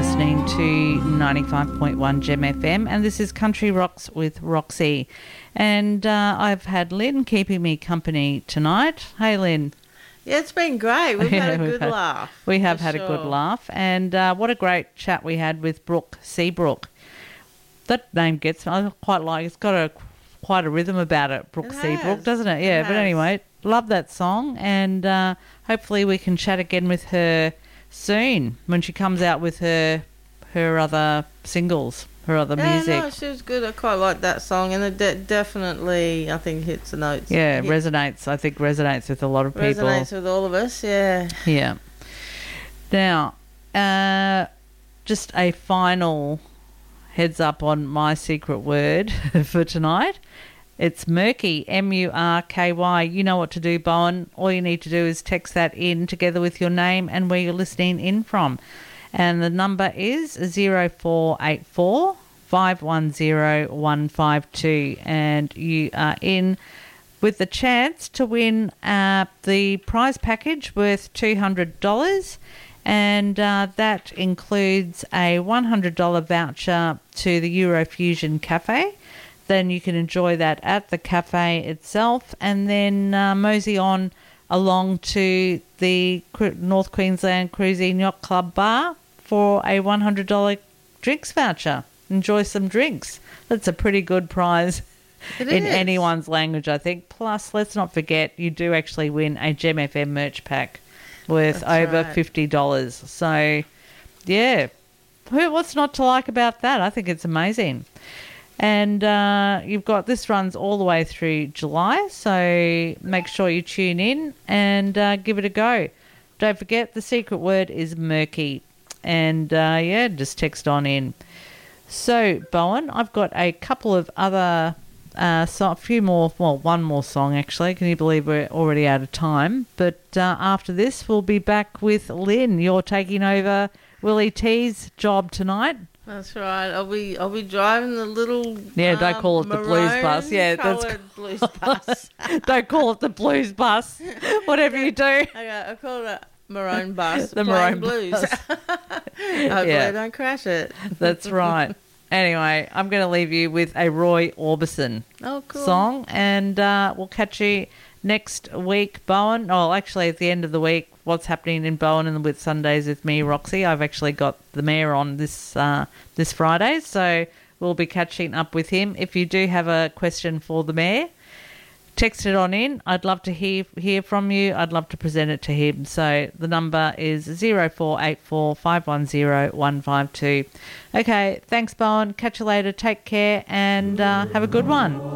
listening to 95.1 Gem FM, and this is Country Rocks with Roxy. And I've had Lynn keeping me company tonight. Hey, Lynn. Yeah, it's been great. We've had a good laugh. We have had a good laugh, and what a great chat we had with Brooke Seabrook. That name gets me. I quite like. It's got quite a rhythm about it, Brooke Seabrook, doesn't it? Yeah, but anyway, love that song, and hopefully we can chat again with her soon when she comes out with her other singles, her other music. No, she was good. I quite like that song, and it definitely, I think, hits the notes. Yeah, resonates. I think resonates with a lot of people. Resonates with all of us, yeah. Yeah. Now, just a final heads up on my secret word for tonight. It's Murky, M-U-R-K-Y. You know what to do, Bowen. All you need to do is text that in together with your name and where you're listening in from. And the number is 0484 510 152. And you are in with the chance to win the prize package worth $200. And that includes a $100 voucher to the Eurofusion Cafe. Then you can enjoy that at the cafe itself, and then mosey on along to the North Queensland Cruising Yacht Club bar for a $100 drinks voucher. Enjoy some drinks. That's a pretty good prize in anyone's language, I think. Plus, let's not forget, you do actually win a Gem FM merch pack worth over $50. So, yeah, what's not to like about that? I think it's amazing. And you've got, this runs all the way through July, so make sure you tune in and give it a go. Don't forget, the secret word is Murky. And, just text on in. So, Bowen, I've got a couple of other, one more song actually. Can you believe we're already out of time? But after this, we'll be back with Lynn. You're taking over Willie T's job tonight. That's right. I'll be driving the little don't call it the blues bus. Yeah, that's blues bus. Don't call it the blues bus. Whatever you do. Okay, I call it a maroon bus. The maroon blues. bus. Hopefully I don't crash it. That's right. Anyway, I'm going to leave you with a Roy Orbison song, and we'll catch you next week, Bowen. Oh, actually, at the end of the week, what's happening in Bowen and with Sundays with me, Roxy. I've actually got the mayor on this Friday, so we'll be catching up with him. If you do have a question for the mayor, text it on in. I'd love to hear from you. I'd love to present it to him. So the number is 0484 510 152. Okay, thanks, Bowen. Catch you later. Take care and have a good one.